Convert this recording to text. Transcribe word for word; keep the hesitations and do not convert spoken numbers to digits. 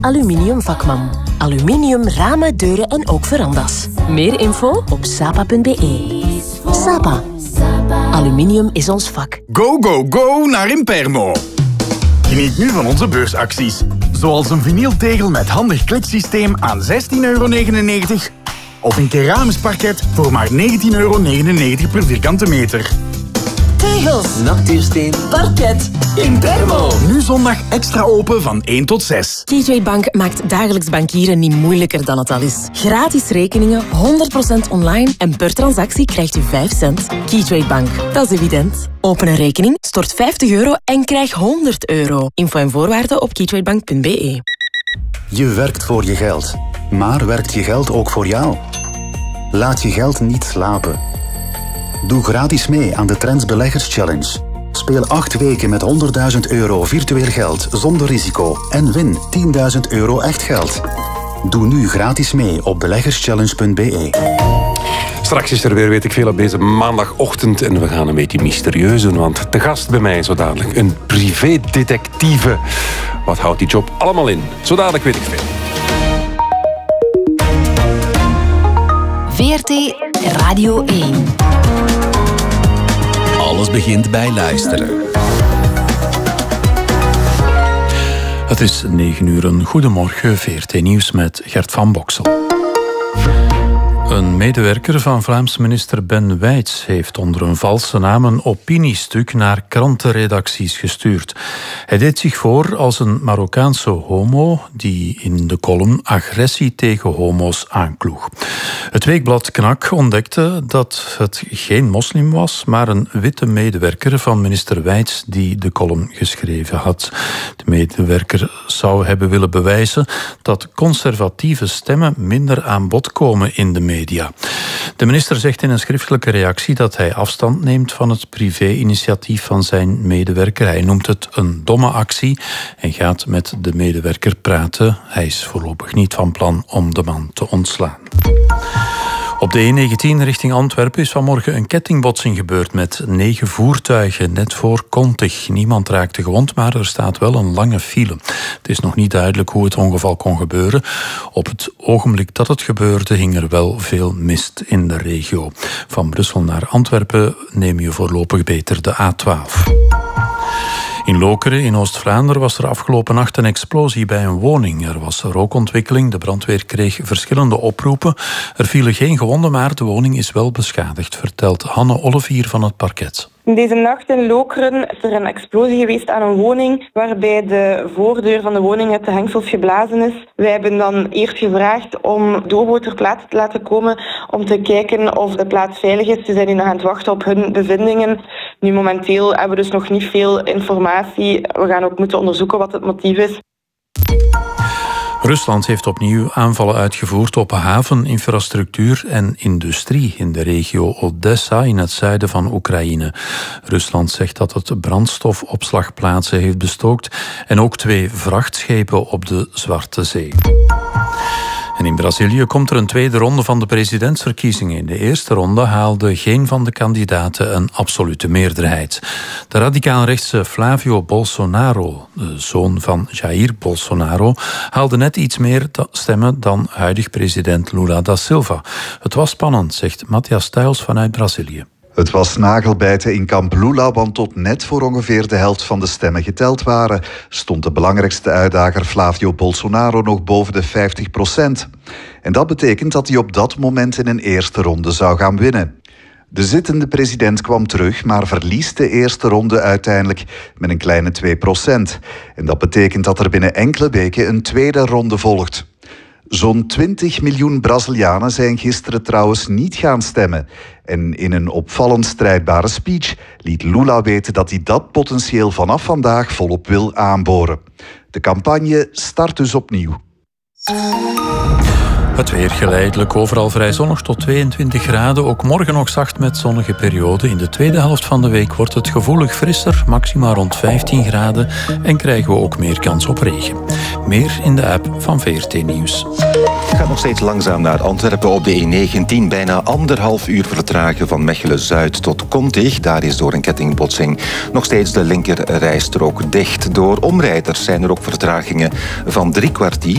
Aluminium Vakman. Aluminium, ramen, deuren en ook verandas. Meer info op sapa punt be. Sapa. Aluminium is ons vak. Go, go, go naar Impermo. Geniet nu van onze beursacties. Zoals een vinyltegel met handig kliksysteem aan zestien euro negenennegentig. Of een keramisch parket voor maar negentien euro negenennegentig per vierkante meter. Tegels, nachtuursteen, parket, Impermo. Nu zondag extra open van één tot zes. Keytrade Bank maakt dagelijks bankieren niet moeilijker dan het al is. Gratis rekeningen, honderd procent online en per transactie krijgt u vijf cent. Keytrade Bank, dat is evident. Open een rekening, stort vijftig euro en krijg honderd euro. Info en voorwaarden op keytradebank punt be. Je werkt voor je geld, maar werkt je geld ook voor jou? Laat je geld niet slapen. Doe gratis mee aan de Trends Beleggers Challenge. Speel acht weken met honderdduizend euro virtueel geld zonder risico en win tienduizend euro echt geld. Doe nu gratis mee op beleggerschallenge punt be. Straks is er weer, weet ik veel, op deze maandagochtend. En we gaan een beetje mysterieus doen, want te gast bij mij zo dadelijk een privédetectieve. Wat houdt die job allemaal in? Zo dadelijk weet ik veel. V R T Radio één. Alles begint bij luisteren. Het is negen uur, een goedemorgen, V R T Nieuws met Gert van Boksel. Een medewerker van Vlaams minister Ben Wijts heeft onder een valse naam een opiniestuk naar krantenredacties gestuurd. Hij deed zich voor als een Marokkaanse homo die in de column agressie tegen homo's aankloeg. Het weekblad Knak ontdekte dat het geen moslim was, maar een witte medewerker van minister Wijts die de column geschreven had. De medewerker zou hebben willen bewijzen dat conservatieve stemmen minder aan bod komen in de media. De minister zegt in een schriftelijke reactie dat hij afstand neemt van het privé-initiatief van zijn medewerker. Hij noemt het een domme actie en gaat met de medewerker praten. Hij is voorlopig niet van plan om de man te ontslaan. Op de E negentien richting Antwerpen is vanmorgen een kettingbotsing gebeurd met negen voertuigen, net voor Kontig. Niemand raakte gewond, maar er staat wel een lange file. Het is nog niet duidelijk hoe het ongeval kon gebeuren. Op het ogenblik dat het gebeurde hing er wel veel mist in de regio. Van Brussel naar Antwerpen neem je voorlopig beter de A twaalf. In Lokeren in Oost-Vlaanderen was er afgelopen nacht een explosie bij een woning. Er was rookontwikkeling, de brandweer kreeg verschillende oproepen. Er vielen geen gewonden, maar de woning is wel beschadigd, vertelt Hanne Olivier van het parket. Deze nacht in Lokeren is er een explosie geweest aan een woning waarbij de voordeur van de woning uit de hengsels geblazen is. Wij hebben dan eerst gevraagd om Dobo ter plaatse te laten komen om te kijken of de plaats veilig is. Ze zijn nu nog aan het wachten op hun bevindingen. Nu momenteel hebben we dus nog niet veel informatie. We gaan ook moeten onderzoeken wat het motief is. Rusland heeft opnieuw aanvallen uitgevoerd op haveninfrastructuur en industrie in de regio Odessa in het zuiden van Oekraïne. Rusland zegt dat het brandstofopslagplaatsen heeft bestookt en ook twee vrachtschepen op de Zwarte Zee. En in Brazilië komt er een tweede ronde van de presidentsverkiezingen. In de eerste ronde haalde geen van de kandidaten een absolute meerderheid. De radicaal-rechtse Flavio Bolsonaro, de zoon van Jair Bolsonaro, haalde net iets meer stemmen dan huidig president Lula da Silva. Het was spannend, zegt Matthias Stuyls vanuit Brazilië. Het was nagelbijten in kamp Lula, want tot net voor ongeveer de helft van de stemmen geteld waren, stond de belangrijkste uitdager Flavio Bolsonaro nog boven de vijftig procent. En dat betekent dat hij op dat moment in een eerste ronde zou gaan winnen. De zittende president kwam terug, maar verliest de eerste ronde uiteindelijk met een kleine twee procent. En dat betekent dat er binnen enkele weken een tweede ronde volgt. Zo'n twintig miljoen Brazilianen zijn gisteren trouwens niet gaan stemmen. En in een opvallend strijdbare speech liet Lula weten dat hij dat potentieel vanaf vandaag volop wil aanboren. De campagne start dus opnieuw. Het weer geleidelijk overal vrij zonnig tot tweeëntwintig graden. Ook morgen nog zacht met zonnige perioden. In de tweede helft van de week wordt het gevoelig frisser, maximaal rond vijftien graden. En krijgen we ook meer kans op regen. Meer in de app van V R T Nieuws. Het gaat nog steeds langzaam naar Antwerpen op de E negentien. Bijna anderhalf uur vertragen van Mechelen-Zuid tot Kontig. Daar is door een kettingbotsing nog steeds de linker rijstrook dicht. Door omrijders zijn er ook vertragingen van drie kwartier.